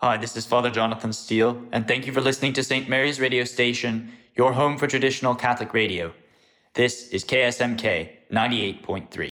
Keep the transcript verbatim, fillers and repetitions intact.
Hi, this is Father Jonathan Steele, and thank you for listening to Saint Mary's Radio Station, your home for traditional Catholic radio. This is K S M K ninety-eight point three.